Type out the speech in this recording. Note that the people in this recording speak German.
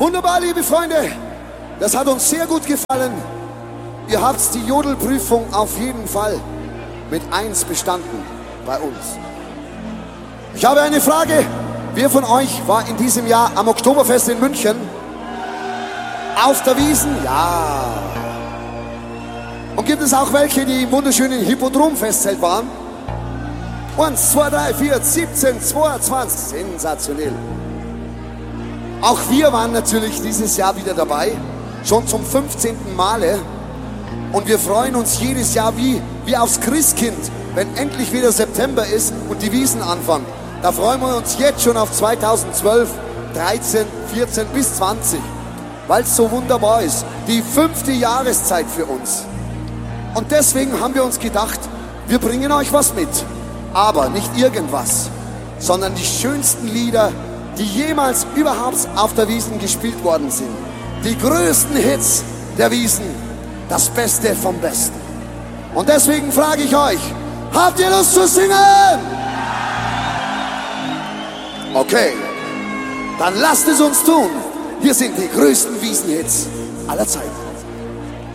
Wunderbar, liebe Freunde. Das hat uns sehr gut gefallen. Ihr habt die Jodelprüfung auf jeden Fall mit 1 bestanden bei uns. Ich habe eine Frage. Wer von euch war in diesem Jahr am Oktoberfest in München? Auf der Wiesn? Ja. Und gibt es auch welche, die im wunderschönen Hippodrom-Festzelt waren? 1, 2, 3, 4, 17, 22. Sensationell. Auch wir waren natürlich dieses Jahr wieder dabei. Schon zum 15. Male. Und wir freuen uns jedes Jahr wie aufs Christkind, wenn endlich wieder September ist und die Wiesn anfangen. Da freuen wir uns jetzt schon auf 2012, 13, 14 bis 20. Weil es so wunderbar ist. Die 5. Jahreszeit für uns. Und deswegen haben wir uns gedacht, wir bringen euch was mit. Aber nicht irgendwas, sondern die schönsten Lieder, die jemals überhaupt auf der Wiesn gespielt worden sind. Die größten Hits der Wiesn, das Beste vom Besten. Und deswegen frage ich euch, habt ihr Lust zu singen? Okay, dann lasst es uns tun. Hier sind die größten Wiesenhits aller Zeiten.